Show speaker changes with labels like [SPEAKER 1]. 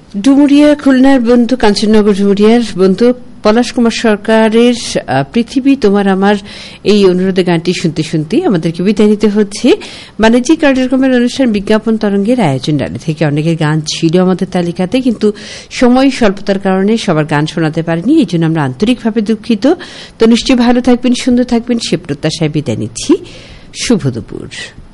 [SPEAKER 1] ডুমুরিয়া খুলনার বন্ধু, কাঞ্চননগর ডুমুরিয়ার বন্ধু পলাশ কুমার সরকারের পৃথিবী তোমার আমার এই অনুরোধে গানটি শুনতে শুনতে আমাদেরকে বিদায় নিতে হচ্ছে। বাণিজ্যিক কার্যক্রমের অনুষ্ঠান বিজ্ঞাপন তরঙ্গের আয়োজন ডালি থেকে অনেকের গান ছিল আমাদের তালিকাতে, কিন্তু সময় স্বল্পতার কারণে সবার গান শোনাতে পারিনি, এই জন্য আমরা আন্তরিকভাবে দুঃখিত। তো নিশ্চয়ই ভালো থাকবেন, সুন্দর থাকবেন সে প্রত্যাশায় বিদায় নিচ্ছি। শুভ দুপুর।